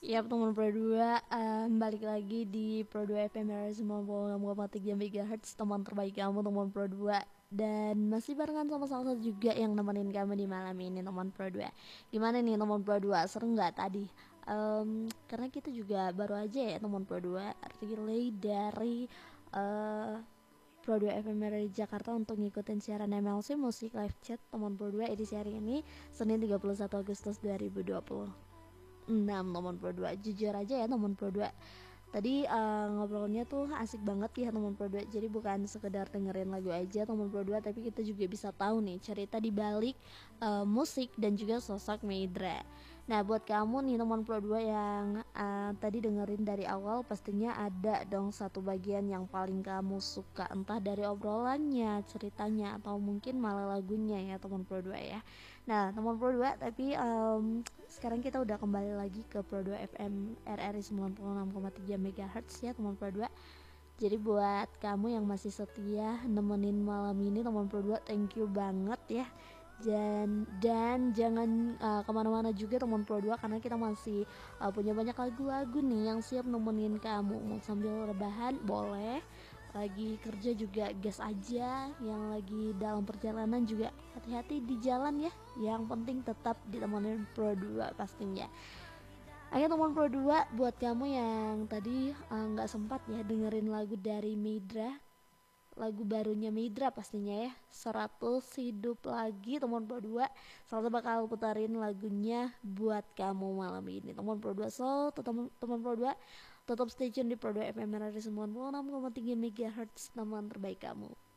Ya teman Pro 2, balik lagi di Pro 2 FM RS 96,3 MHz, teman terbaik kamu teman Pro 2. Dan masih barengan sama salah satu juga yang nemenin kamu di malam ini, teman Pro 2. Gimana nih teman Pro 2, seru nggak tadi? Karena kita juga baru aja ya teman Pro 2 relay dari eh, Pro 2 FM dari Jakarta untuk ngikutin siaran MLC Musik Live Chat teman Pro 2 edisi hari ini, Senin 31 Agustus 2026. Teman Pro 2, jujur aja ya teman Pro 2, tadi ngobrolnya tuh asik banget ya teman Pro 2. Jadi bukan sekedar dengerin lagu aja teman Pro 2, tapi kita juga bisa tahu nih cerita di balik musik dan juga sosok Maidra. Nah, buat kamu nih teman Pro 2 yang tadi dengerin dari awal, pastinya ada dong satu bagian yang paling kamu suka, entah dari obrolannya, ceritanya, atau mungkin malah lagunya ya teman Pro 2 ya. Nah, teman Pro 2, tapi sekarang kita udah kembali lagi ke Pro 2 FM RRI 96,3 MHz ya teman Pro 2. Jadi buat kamu yang masih setia nemenin malam ini teman Pro 2, thank you banget ya. Dan jangan kemana-mana juga teman Pro 2, karena kita masih punya banyak lagu-lagu nih yang siap nemenin kamu. Mau sambil rebahan boleh, lagi kerja juga gas aja, yang lagi dalam perjalanan juga hati-hati di jalan ya. Yang penting tetap ditemenin Pro 2 pastinya. Ayo teman Pro 2, buat kamu yang tadi nggak sempat ya dengerin lagu dari Maidra, lagu barunya Maidra pastinya ya, 100 hidup lagi teman Pro 2, Salsa bakal putarin lagunya buat kamu malam ini teman Pro 2. So teman Pro 2, tetap stay tune di Pro 2 FM RRI 96,3 MHz, teman terbaik kamu.